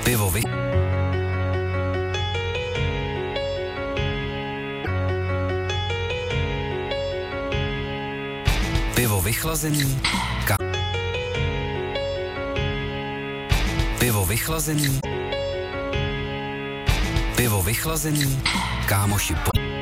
Pivo vychlazený. Pivo vychlazený. Pivo vychlazený. Kámoši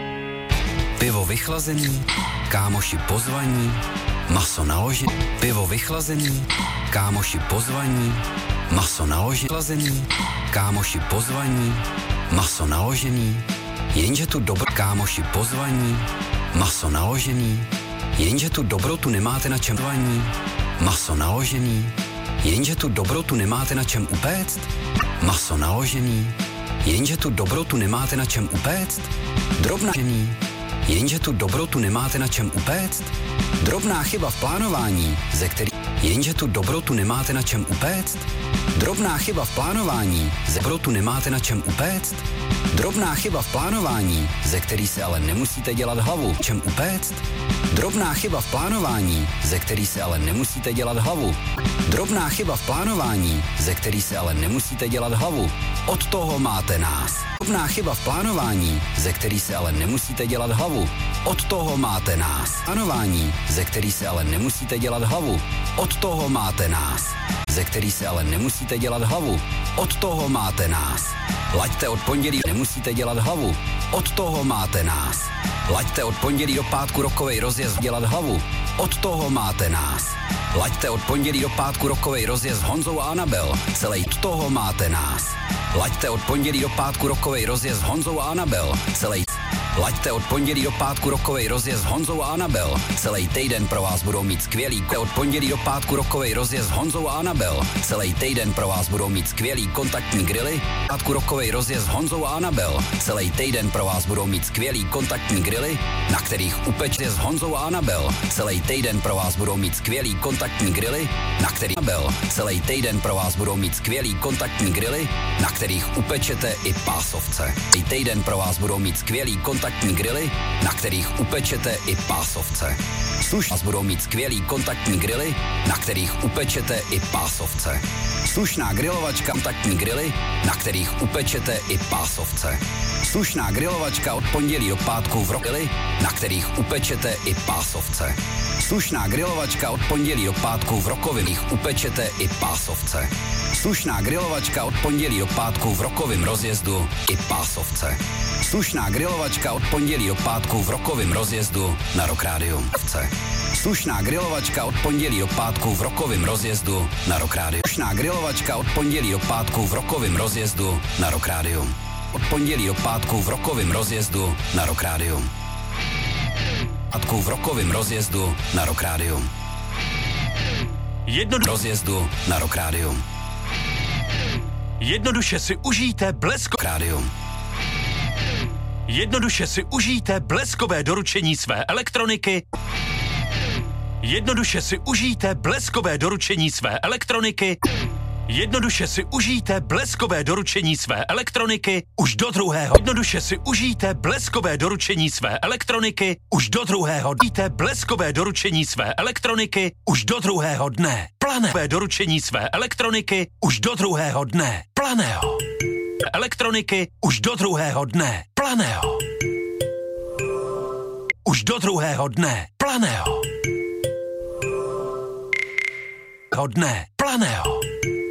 Pivo vychlazený. Kámoši pozvaní. Maso naložený. Pivo vychlazený. Kámoši pozvaní. Maso naložený. Vychlazený. Kámoši pozvaní. Maso naložený. Jenže tu kámoši pozvaní. Maso naložený. Jenže tu dobrotu nemáte na čem vaní. Maso naložený. Jenže tu dobrotu nemáte na čem upéct. Maso naložený. Jenže tu dobrotu nemáte na čem upéct. Drobná jenže tu dobrotu nemáte na čem upéct. Drobná chyba v plánování, ze který jenže tu dobrotu nemáte na čem upéct. Drobná chyba v plánování, ze dobrotu nemáte na čem upéct. Drobná chyba v plánování, ze který se ale nemusíte dělat hlavu. Čem upéct? Drobná chyba v plánování, ze který se ale nemusíte dělat hlavu. Drobná chyba v plánování, ze který se ale nemusíte dělat hlavu. Od toho máte nás. Drobná chyba v plánování, ze který se ale nemusíte dělat hlavu. Od toho máte nás. Plánování, ze který se ale nemusíte dělat hlavu. Od toho máte nás. Ze který se ale nemusíte dělat hlavu. Od toho máte nás. Laďte od pondělí, nemusíte dělat hlavu. Od toho máte nás. Laďte od pondělí do pátku rokovej rozjezd dělat hlavu. Od toho máte nás. Laďte od pondělí do pátku rokovej rozjezd s Honzou a Anabel. Celej od toho máte nás. Laďte od pondělí do pátku rokovej rozjezd s Honzou a Anabel. Celej Laďte od pondělí do pátku rokovej rozjezd s Honzou a Anabel. Celý týden pro vás budou mít skvělý od pondělí do pátku rokovej rozjezd s Honzou a Anabel. Celý týden pro vás budou mít skvělý kontaktní grily. Pátku rokovej rozjezd s Honzou a Anabel. Celý týden pro vás budou mít skvělý kontaktní grily, na kterých upečte s Honzou a Anabel. Celý týden pro vás budou mít skvělý kontaktní grily, na kterých Celý týden pro vás budou mít skvělý kontaktní grily, na kterých upečete i pásovce. Celý týden pro vás budou mít skvělý kontaktní grily, na kterých upečete i pásovce. Slušná budou mít skvělý kontaktní grily, na kterých upečete i pásovce. Slušná grilovačka, kontaktní grily, na kterých upečete i pásovce. Slušná grilovačka od pondělí do pátku v rokili, na kterých upečete i pásovce. Slušná grilovačka od pondělí do pátku v rokových upečete i pásovce. Slušná grilovačka od pondělí do pátku v rokovém rozjezdu i pásovce. Slušná grilovačka od pondělí do pátku v rokovém rozjezdu na Rock Radio. Slušná grilovačka od pondělí do pátku v rokovém rozjezdu na Rock Radio. Slušná grilovačka od pondělí do pátku v rokovém rozjezdu na Rock Radio. Od pondělí do pátku v rokovém rozjezdu na Rock Radio. V rokovém rozjezdu na Rock Radio. Rozjezdu na Rock Radio. Jednoduše si užijte Radio. Jednoduše si užijte bleskové doručení své elektroniky. Jednoduše si užijte bleskové doručení své elektroniky. Jednoduše si užijte bleskové doručení své elektroniky už do druhého. Jednoduše si užijte bleskové doručení své elektroniky už do druhého. Užijte bleskové doručení své elektroniky už do druhého dne. Plané doručení své elektroniky už do druhého dne. Planého. Elektroniky už do druhého dne. Planého. Už do druhého dne. Planého. Dne. Planého.